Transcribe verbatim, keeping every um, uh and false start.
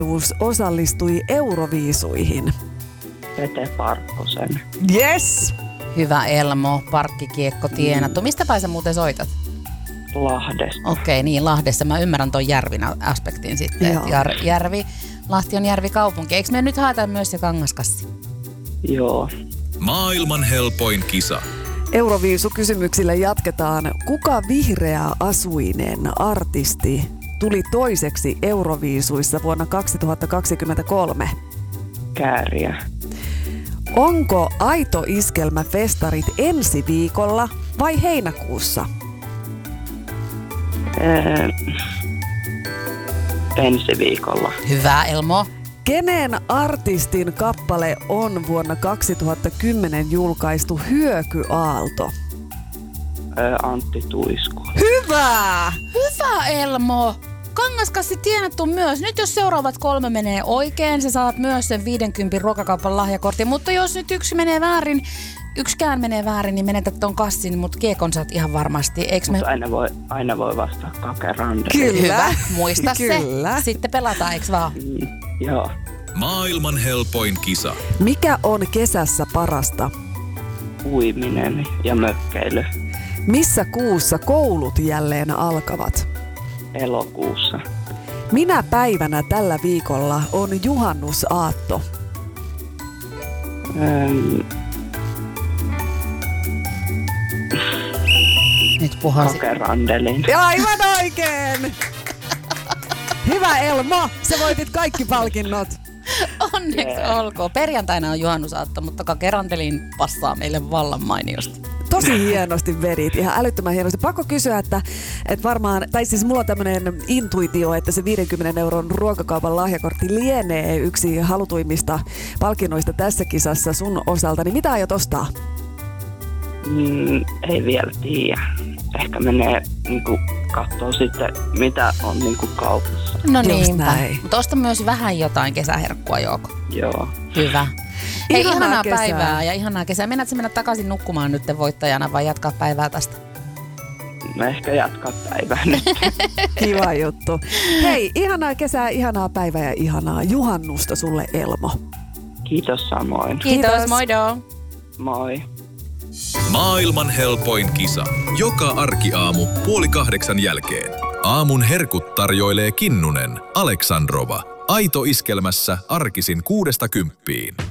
osallistui Euroviisuihin? Pete Parkkosen. Yes! Hyvä Elmo, parkkikiekko tienattu. Mistä päin sä muuten soitat? Lahdesta. Okei, okay, niin Lahdessa. Mä ymmärrän ton Järvin aspektin sitten. Jär, järvi, Lahti on järvikaupunki. Eikö me nyt haeta myös se Kangaskassi? Joo. Maailman helpoin kisa. Euroviisukysymyksillä jatketaan. Kuka vihreä asuinen artisti tuli toiseksi Euroviisuissa vuonna kaksituhattakaksikymmentäkolme? Kääriä. Onko Aito Iskelmä-festarit ensi viikolla vai heinäkuussa? Ee, ensi viikolla. Hyvä Elmo. Kenen artistin kappale on vuonna kaksituhattakymmenen julkaistu Hyökyaalto? Ee, Antti Tuisku. Hyvä! Hyvä Elmo. Kangaskassi tienattu myös. Nyt jos seuraavat kolme menee oikein, sä saat myös sen viidenkympin ruokakaupan lahjakortin. Mutta jos nyt yksi menee väärin, yksikään menee väärin, niin menetät ton kassin, mutta kiekon saat ihan varmasti. Eiks me... Mutta aina voi, aina voi vastata kakerande. Kyllä. Hyvä, muista Kyllä. se. Sitten pelataan, eiks vaan? Mm, joo. Maailman helpoin kisa. Mikä on kesässä parasta? Uiminen ja mökkeily. Missä kuussa koulut jälleen alkavat? Elokuussa. Minä päivänä tällä viikolla on juhannusaatto? Öm, Nyt puhasi. Kakerandelin. Ja aivan oikein! Hyvä Elmo, sä voitit kaikki palkinnot. Onneksi olkoon. Perjantaina on juhannusaatto, mutta Kakerandelin passaa meille vallan mainiosti. Tosi hienosti vedit, ihan älyttömän hienosti. Pakko kysyä, että, että varmaan, tai siis mulla on tämmönen intuitio, että se viidenkymmenen euron ruokakaupan lahjakortti lienee yksi halutuimmista palkinnoista tässä kisassa sun osalta. Niin mitä aiot ostaa? Mm, ei vielä tiedä. Ehkä menee niinku kattoo sitten, mitä on niinku kaupassa. No Just niinpä. näin. Mutta osta myös vähän jotain kesäherkkua, Jouko. Joo. Hyvä. Hei, Ihanaa ihanaa kesää. päivää ja ihanaa kesää. Meinaatko mennä takaisin nukkumaan nyt voittajana vai jatkaa päivää tästä? Mä ehkä jatkaa päivää nyt. Kiva juttu. Hei, ihanaa kesää, ihanaa päivää ja ihanaa juhannusta sulle, Elmo. Kiitos samoin. Kiitos, Kiitos. moido! Moi. Maailman helpoin kisa. Joka arkiaamu puoli kahdeksan jälkeen. Aamun herkut tarjoilee Kinnunen, Aleksandrova. Aito Iskelmässä arkisin kuudesta kymppiin.